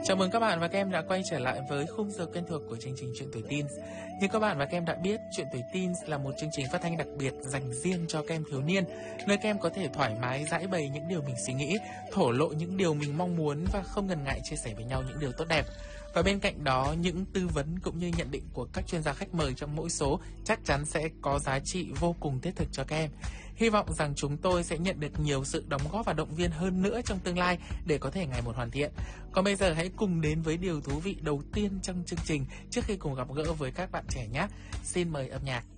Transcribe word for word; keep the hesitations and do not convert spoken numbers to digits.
Chào mừng các bạn và các em đã quay trở lại với khung giờ quen thuộc của chương trình Chuyện Tuổi Teens. Như các bạn và các em đã biết, Chuyện Tuổi Teens là một chương trình phát thanh đặc biệt dành riêng cho các em thiếu niên, nơi các em có thể thoải mái giải bày những điều mình suy nghĩ, thổ lộ những điều mình mong muốn và không ngần ngại chia sẻ với nhau những điều tốt đẹp. Và bên cạnh đó, những tư vấn cũng như nhận định của các chuyên gia khách mời trong mỗi số chắc chắn sẽ có giá trị vô cùng thiết thực cho các em. Hy vọng rằng chúng tôi sẽ nhận được nhiều sự đóng góp và động viên hơn nữa trong tương lai để có thể ngày một hoàn thiện. Còn bây giờ hãy cùng đến với điều thú vị đầu tiên trong chương trình trước khi cùng gặp gỡ với các bạn trẻ nhé. Xin mời âm nhạc.